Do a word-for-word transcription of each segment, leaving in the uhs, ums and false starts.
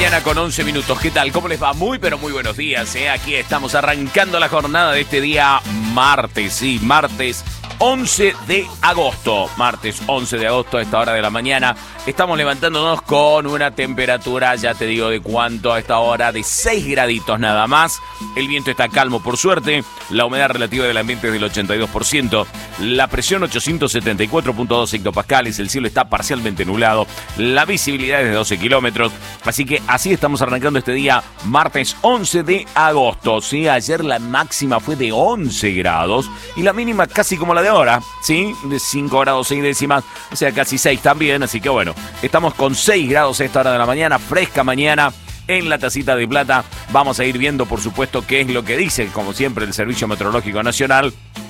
mañana con once minutos. ¿Qué tal? ¿Cómo les va? Muy, pero muy buenos días, ¿eh? Aquí estamos arrancando la jornada de este día martes, sí, martes once de agosto. Martes once de agosto a esta hora de la mañana. Estamos levantándonos con una temperatura, ya te digo de cuánto a esta hora, de seis graditos nada más. El viento está calmo por suerte. La humedad relativa del ambiente es del ochenta y dos por ciento. La presión ochocientos setenta y cuatro punto dos hectopascales. El cielo está parcialmente nublado. La visibilidad es de doce kilómetros. Así que así estamos arrancando este día, martes once de agosto. ¿Sí? Ayer la máxima fue de once grados y la mínima casi como la de ahora, ¿sí? De cinco grados seis décimas, o sea, casi seis también. Así que bueno, estamos con seis grados a esta hora de la mañana, fresca mañana. En la tacita de plata vamos a ir viendo, por supuesto, qué es lo que dice, como siempre, el Servicio Meteorológico Nacional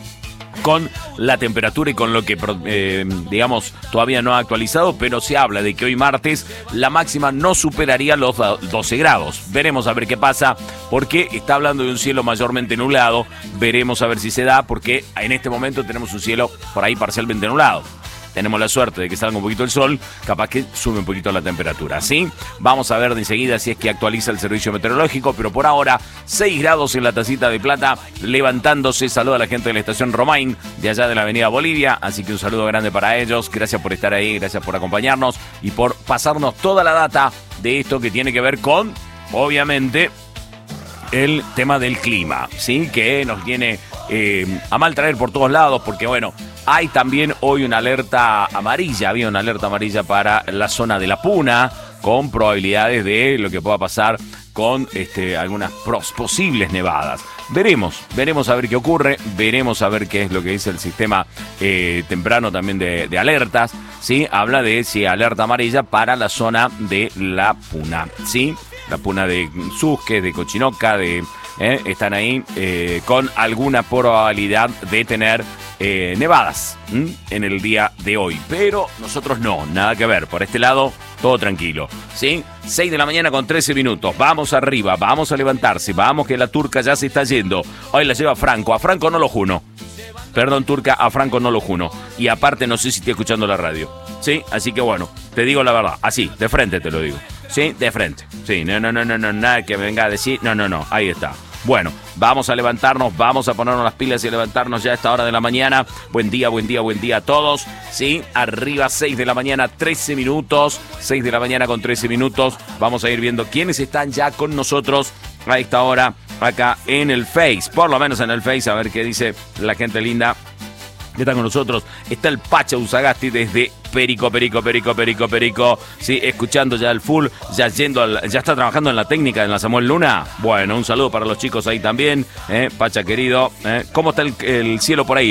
con la temperatura y con lo que, eh, digamos, todavía no ha actualizado, pero se habla de que hoy martes la máxima no superaría los doce grados. Veremos a ver qué pasa, porque está hablando de un cielo mayormente nublado. Veremos a ver si se da, porque en este momento tenemos un cielo por ahí parcialmente nublado. Tenemos la suerte de que salga un poquito el sol, capaz que sube un poquito la temperatura, ¿sí? Vamos a ver de enseguida si es que actualiza el servicio meteorológico, pero por ahora, seis grados en la tacita de plata, levantándose. Saluda a la gente de la estación Romain, de allá de la avenida Bolivia, así que un saludo grande para ellos. Gracias por estar ahí, gracias por acompañarnos y por pasarnos toda la data de esto que tiene que ver con, obviamente, el tema del clima, ¿sí? Que nos viene eh, a mal traer por todos lados, porque bueno, hay también hoy una alerta amarilla, había una alerta amarilla para la zona de La Puna, con probabilidades de lo que pueda pasar con este, algunas pros, posibles nevadas. Veremos, veremos a ver qué ocurre, veremos a ver qué es lo que dice el sistema eh, temprano también de, de alertas, ¿sí? Habla de, sí, alerta amarilla para la zona de La Puna, ¿sí? La Puna de Susque, de Cochinoca, de, eh, están ahí eh, con alguna probabilidad de tener eh, nevadas ¿m? en el día de hoy. Pero nosotros no, nada que ver. Por este lado, todo tranquilo, ¿sí? seis de la mañana con trece minutos. Vamos arriba, vamos a levantarse, vamos que la turca ya se está yendo. Hoy la lleva Franco, a Franco no lo juno. Perdón, turca, a Franco no lo juno. Y aparte no sé si estoy escuchando la radio, ¿sí? Así que bueno, te digo la verdad, así, de frente te lo digo. Sí, de frente. Sí, no, no, no, no, no, nada que me venga a decir. No, no, no, ahí está. Bueno, vamos a levantarnos, vamos a ponernos las pilas y a levantarnos ya a esta hora de la mañana. Buen día, buen día, buen día a todos. Sí, arriba, seis de la mañana, trece minutos. seis de la mañana con trece minutos. Vamos a ir viendo quiénes están ya con nosotros a esta hora acá en el Face. Por lo menos en el Face, a ver qué dice la gente linda que está con nosotros. Está el Pacha Usagasti desde Perico, Perico, Perico, Perico, Perico. Sí, escuchando ya el full, ya yendo, al, ya está trabajando en la técnica en la Samuel Luna. Bueno, un saludo para los chicos ahí también, ¿eh? Pacha querido, ¿eh? ¿Cómo está el, el cielo por ahí?